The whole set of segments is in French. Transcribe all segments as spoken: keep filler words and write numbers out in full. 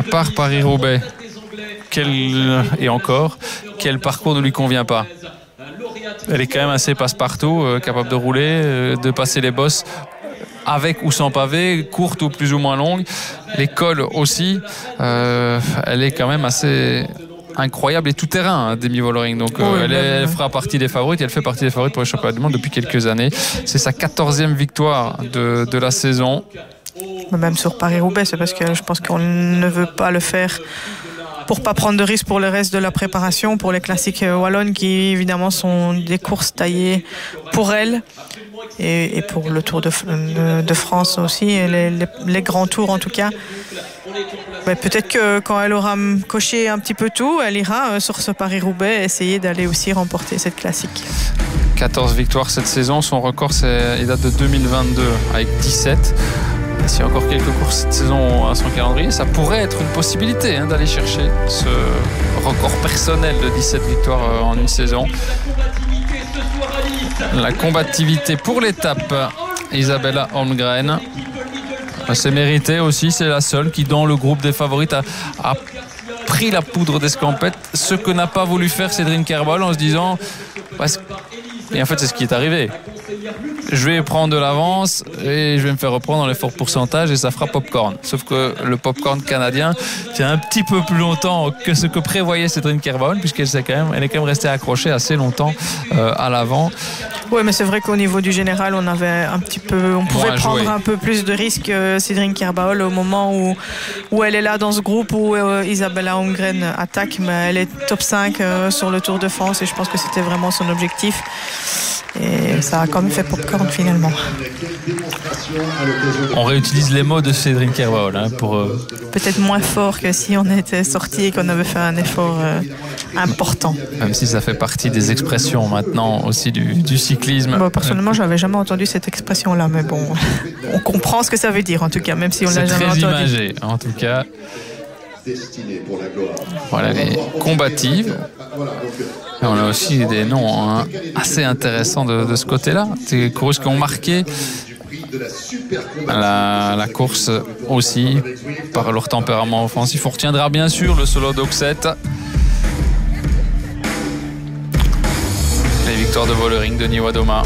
part Paris-Roubaix. Quel, et encore, quel parcours ne lui convient pas. Elle est quand même assez passe-partout, euh, capable de rouler, euh, de passer les bosses avec ou sans pavé, courte ou plus ou moins longue. Les cols aussi. Euh, elle est quand même assez incroyable et tout-terrain, hein, Demi Vollering. Donc euh, oui, elle, est, elle fera partie des favorites. Elle fait partie des favorites pour les championnats du monde depuis quelques années. C'est sa quatorzième victoire de, de la saison. Même sur Paris-Roubaix, c'est parce que je pense qu'on ne veut pas le faire pour pas prendre de risques pour le reste de la préparation, pour les classiques wallonnes qui évidemment sont des courses taillées pour elle et, et pour le Tour de, de, de France aussi, et les, les, les grands tours en tout cas. Mais peut-être que quand elle aura coché un petit peu tout, elle ira sur ce Paris-Roubaix essayer d'aller aussi remporter cette classique. quatorze victoires cette saison, son record c'est, il date de deux mille vingt-deux avec dix-sept. S'il y a encore quelques courses cette saison à son calendrier, ça pourrait être une possibilité hein, d'aller chercher ce record personnel de dix-sept victoires en une saison. La combativité pour l'étape, Isabella Holmgren. C'est mérité aussi, c'est la seule qui dans le groupe des favorites a, a pris la poudre d'escampette, ce que n'a pas voulu faire Cédrine Kerbal en se disant... Et en fait c'est ce qui est arrivé. Je vais prendre de l'avance et je vais me faire reprendre dans les forts pourcentages et ça fera popcorn. Sauf que le popcorn canadien tient un petit peu plus longtemps que ce que prévoyait Cédrine Kerbal, puisqu'elle est quand même, elle est quand même restée accrochée assez longtemps euh, à l'avant. Oui, mais c'est vrai qu'au niveau du général, on avait un petit peu, on pouvait prendre jouer. un peu plus de risques euh, Cédrine Kerbal au moment où, où elle est là dans ce groupe où euh, Isabella Holmgren attaque, mais elle est top cinq euh, sur le Tour de France et je pense que c'était vraiment son objectif. Et ça a quand même fait popcorn finalement. On réutilise les mots de Cédrine Kerbal hein, pour... Euh... Peut-être moins fort que si on était sorti et qu'on avait fait un effort euh, important. Même si ça fait partie des expressions maintenant aussi du, du cyclisme. Bon, personnellement, je n'avais jamais entendu cette expression-là, mais bon, on comprend ce que ça veut dire en tout cas, même si on l'a jamais entendu. C'est très imagé, en tout cas. Voilà, elle est combative. Et on a aussi des noms hein, assez intéressants de, de ce côté-là. Des coureuses qui ont marqué la, la course aussi par leur tempérament offensif. On retiendra bien sûr le solo d'Oxette. Les victoires de Vollering, de Niewiadoma.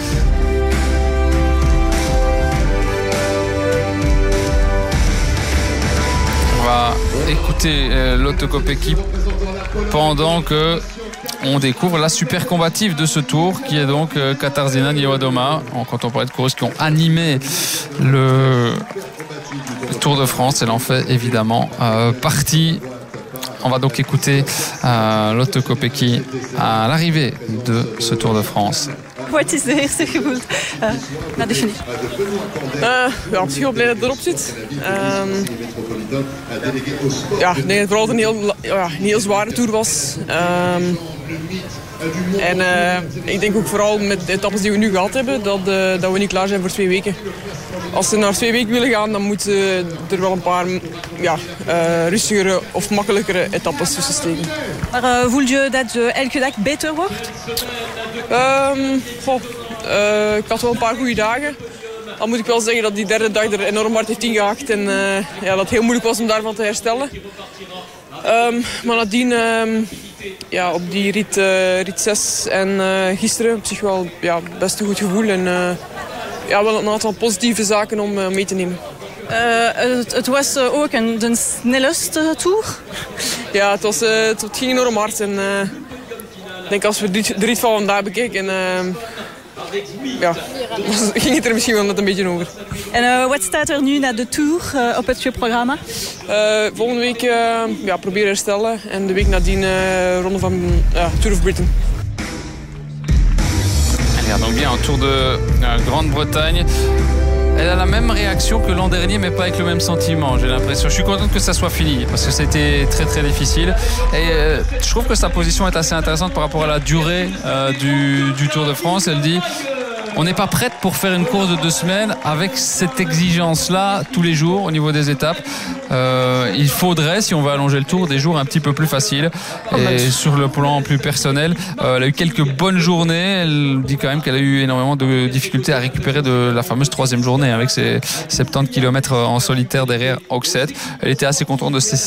On va écouter euh, Lotte Kopecky pendant que on découvre la super combative de ce tour qui est donc euh, Katarzyna Niewiadoma. Quand on parlait de coureuses qui ont animé le, le Tour de France, elle en fait évidemment euh, partie. On va donc écouter euh, Lotte Kopecky à l'arrivée de ce Tour de France. Wat is de eerste gevoel uh, na de finish? Uh, ja, op zich wel blij dat het erop zit. Um, ja, ik denk dat het vooral een heel, ja, een heel zware tour was. Um, en uh, ik denk ook vooral met de etappes die we nu gehad hebben, dat, uh, dat we niet klaar zijn voor twee weken. Als ze naar twee weken willen gaan, dan moeten er wel een paar ja, uh, rustigere of makkelijkere etappes tussen steken. Maar uh, voel je dat uh, elke dag beter wordt? Um, goh, uh, ik had wel een paar goede dagen. Dan moet ik wel zeggen dat die derde dag er enorm hard heeft ingehaakt en uh, ja, dat het heel moeilijk was om daarvan te herstellen. Um, maar nadien, um, ja, op die rit, uh, rit zes en uh, gisteren op zich wel ja, best een goed gevoel en uh, ja, wel een aantal positieve zaken om uh, mee te nemen. Uh, het, het was uh, ook een, de snelste tour? Ja, het, was, uh, het, het ging enorm hard en uh, ik denk als we de rit van vandaag bekijken, uh, ja, ging het er misschien wel net een beetje over. En uh, wat staat er nu na de Tour uh, op het programma? Uh, volgende week uh, ja, proberen herstellen en de week nadien uh, ronde van uh, Tour of Britain. Elle a donc bien un Tour de euh, Grande-Bretagne. Elle a la même réaction que l'an dernier, mais pas avec le même sentiment, j'ai l'impression. Je suis content que ça soit fini, parce que c'était très très difficile. Et euh, je trouve que sa position est assez intéressante par rapport à la durée euh, du, du Tour de France. Elle dit... On n'est pas prête pour faire une course de deux semaines avec cette exigence-là tous les jours au niveau des étapes. Euh, il faudrait, si on veut allonger le tour, des jours un petit peu plus faciles. Et sur le plan plus personnel, euh, elle a eu quelques bonnes journées. Elle dit quand même qu'elle a eu énormément de difficultés à récupérer de la fameuse troisième journée avec ses soixante-dix kilomètres en solitaire derrière Oxette. Elle était assez contente de ses